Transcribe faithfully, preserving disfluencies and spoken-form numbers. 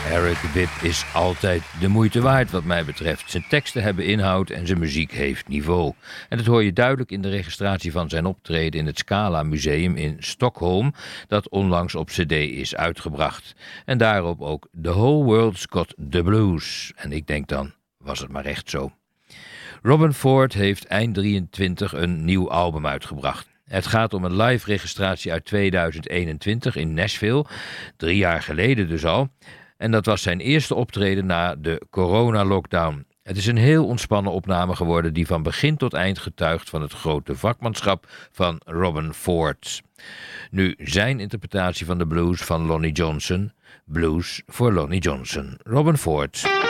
Eric Bibb is altijd de moeite waard wat mij betreft. Zijn teksten hebben inhoud en zijn muziek heeft niveau. En dat hoor je duidelijk in de registratie van zijn optreden in het Scala Museum in Stockholm, dat onlangs op cd is uitgebracht. En daarop ook The Whole World's Got the Blues. En ik denk dan, was het maar echt zo. Robben Ford heeft eind drieëntwintig een nieuw album uitgebracht. Het gaat om een live registratie uit tweeduizend eenentwintig in Nashville, drie jaar geleden dus al. En dat was zijn eerste optreden na de corona-lockdown. Het is een heel ontspannen opname geworden die van begin tot eind getuigt van het grote vakmanschap van Robben Ford. Nu zijn interpretatie van de blues van Lonnie Johnson. Blues voor Lonnie Johnson. Robben Ford.